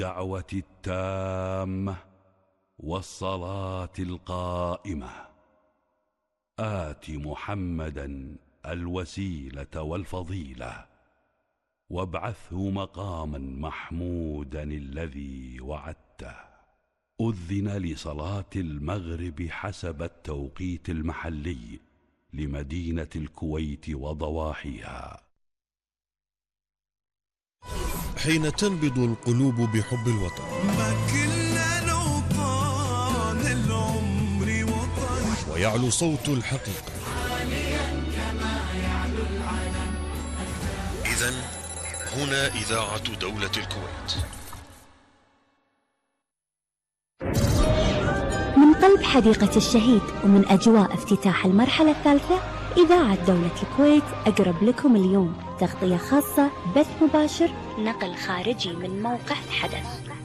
الدعوة التامة والصلاة القائمة آت محمدا الوسيلة والفضيلة وابعثه مقاما محمودا الذي وعدته. أذن لصلاة المغرب حسب التوقيت المحلي لمدينة الكويت وضواحيها. حين تنبض القلوب بحب الوطن ما كنا نوطن العمر وطن ويعلو صوت الحقيقة إذن هنا إذاعة دولة الكويت. من قلب حديقة الشهيد ومن أجواء افتتاح المرحلة الثالثة، إذاعة دولة الكويت أقرب لكم اليوم تغطية خاصة، بث مباشر، نقل خارجي من موقع الحدث.